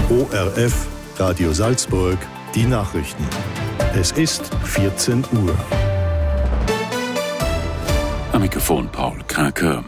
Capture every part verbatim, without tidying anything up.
O R F, Radio Salzburg, die Nachrichten. Es ist vierzehn Uhr. Am Mikrofon Paul Kraker.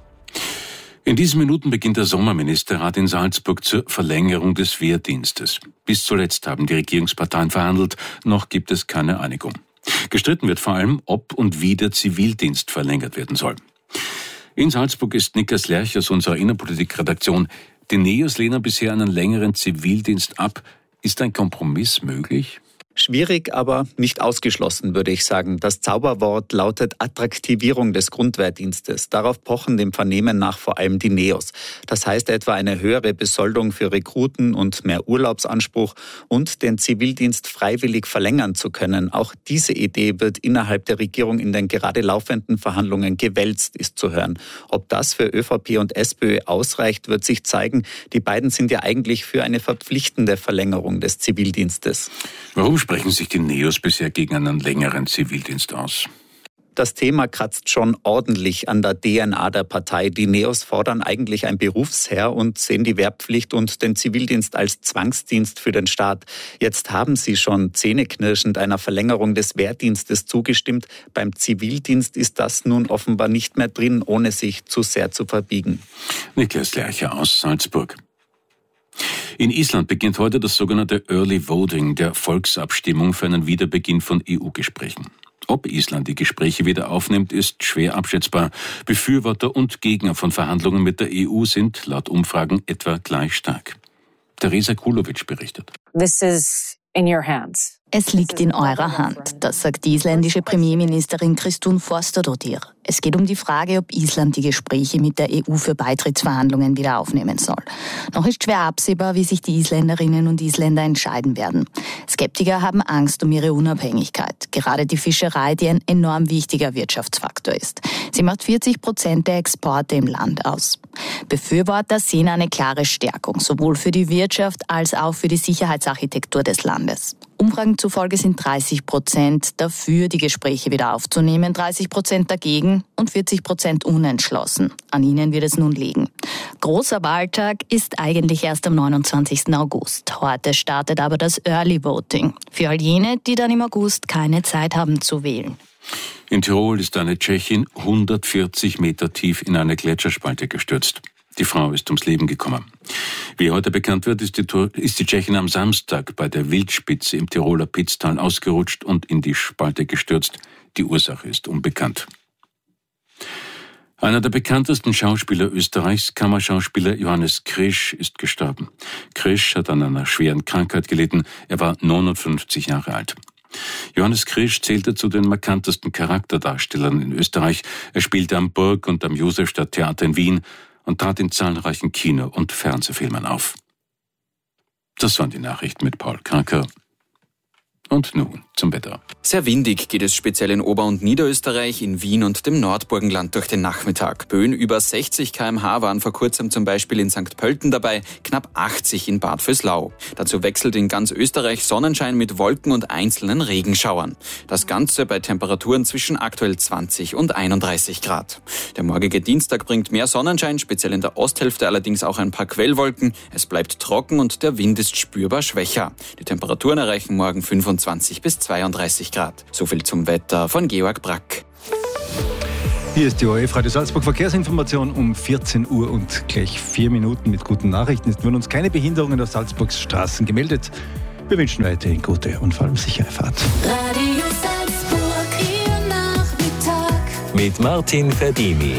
In diesen Minuten beginnt der Sommerministerrat in Salzburg zur Verlängerung des Wehrdienstes. Bis zuletzt haben die Regierungsparteien verhandelt, noch gibt es keine Einigung. Gestritten wird vor allem, ob und wie der Zivildienst verlängert werden soll. In Salzburg ist Niklas Lerch aus unserer Innenpolitik-Redaktion. Die Neos lehnen bisher einen längeren Zivildienst ab. Ist ein Kompromiss möglich? Schwierig, aber nicht ausgeschlossen, würde ich sagen. Das Zauberwort lautet Attraktivierung des Grundwehrdienstes. Darauf pochen dem Vernehmen nach vor allem die Neos. Das heißt etwa eine höhere Besoldung für Rekruten und mehr Urlaubsanspruch und den Zivildienst freiwillig verlängern zu können. Auch diese Idee wird innerhalb der Regierung in den gerade laufenden Verhandlungen gewälzt, ist zu hören. Ob das für ÖVP und SPÖ ausreicht, wird sich zeigen. Die beiden sind ja eigentlich für eine verpflichtende Verlängerung des Zivildienstes. Warum sprechen sich die Neos bisher gegen einen längeren Zivildienst aus? Das Thema kratzt schon ordentlich an der D N A der Partei. Die Neos fordern eigentlich ein Berufsheer und sehen die Wehrpflicht und den Zivildienst als Zwangsdienst für den Staat. Jetzt haben sie schon zähneknirschend einer Verlängerung des Wehrdienstes zugestimmt. Beim Zivildienst ist das nun offenbar nicht mehr drin, ohne sich zu sehr zu verbiegen. Niklas Lercher aus Salzburg. In Island beginnt heute das sogenannte Early Voting, der Volksabstimmung für einen Wiederbeginn von E U-Gesprächen. Ob Island die Gespräche wieder aufnimmt, ist schwer abschätzbar. Befürworter und Gegner von Verhandlungen mit der E U sind laut Umfragen etwa gleich stark. Teresa Kulovic berichtet. This is in your hands. Es liegt in eurer Hand, das sagt die isländische Premierministerin Kristrún Frostadóttir. Es geht um die Frage, ob Island die Gespräche mit der E U für Beitrittsverhandlungen wieder aufnehmen soll. Noch ist schwer absehbar, wie sich die Isländerinnen und Isländer entscheiden werden. Skeptiker haben Angst um ihre Unabhängigkeit. Gerade die Fischerei, die ein enorm wichtiger Wirtschaftsfaktor ist. Sie macht vierzig Prozent der Exporte im Land aus. Befürworter sehen eine klare Stärkung, sowohl für die Wirtschaft als auch für die Sicherheitsarchitektur des Landes. Umfragen zufolge sind dreißig Prozent dafür, die Gespräche wieder aufzunehmen, dreißig Prozent dagegen und vierzig Prozent unentschlossen. An ihnen wird es nun liegen. Großer Wahltag ist eigentlich erst am neunundzwanzigsten August. Heute startet aber das Early Voting. Für all jene, die dann im August keine Zeit haben zu wählen. In Tirol ist eine Tschechin hundertvierzig Meter tief in eine Gletscherspalte gestürzt. Die Frau ist ums Leben gekommen. Wie heute bekannt wird, ist die, ist die Tschechin am Samstag bei der Wildspitze im Tiroler Pitztal ausgerutscht und in die Spalte gestürzt. Die Ursache ist unbekannt. Einer der bekanntesten Schauspieler Österreichs, Kammerschauspieler Johannes Krisch, ist gestorben. Krisch hat an einer schweren Krankheit gelitten. Er war neunundfünfzig Jahre alt. Johannes Krisch zählte zu den markantesten Charakterdarstellern in Österreich. Er spielte am Burg- und am Josefstadt-Theater in Wien und trat in zahlreichen Kino- und Fernsehfilmen auf. Das waren die Nachrichten mit Paul Kraker. Und nun zum Wetter. Sehr windig geht es speziell in Ober- und Niederösterreich, in Wien und dem Nordburgenland durch den Nachmittag. Böen über sechzig Kilometer pro Stunde waren vor kurzem zum Beispiel in Sankt Pölten dabei, knapp achtzig in Bad Vöslau. Dazu wechselt in ganz Österreich Sonnenschein mit Wolken und einzelnen Regenschauern. Das Ganze bei Temperaturen zwischen aktuell zwanzig und einunddreißig Grad. Der morgige Dienstag bringt mehr Sonnenschein, speziell in der Osthälfte allerdings auch ein paar Quellwolken. Es bleibt trocken und der Wind ist spürbar schwächer. Die Temperaturen erreichen morgen fünfundzwanzig bis zweiunddreißig Grad. So viel zum Wetter von Georg Brack. Hier ist die O R F Radio Salzburg Verkehrsinformation um vierzehn Uhr und gleich vier Minuten mit guten Nachrichten. Es wurden uns keine Behinderungen auf Salzburgs Straßen gemeldet. Wir wünschen weiterhin gute und vor allem sichere Fahrt. Radio Salzburg, Ihr Nachmittag. Mit Martin Verdini.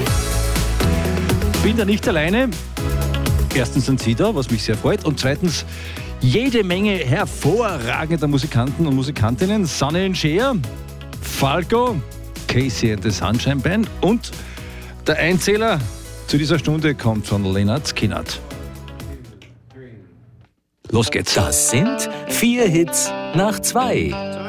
Bin da nicht alleine. Erstens sind Sie da, was mich sehr freut. Und zweitens jede Menge hervorragender Musikanten und Musikantinnen. Sonny and Cher, Falco, Casey and the Sunshine Band und der Einzähler zu dieser Stunde kommt von Lynyrd Skynyrd. Los geht's. Das sind vier Hits nach zwei.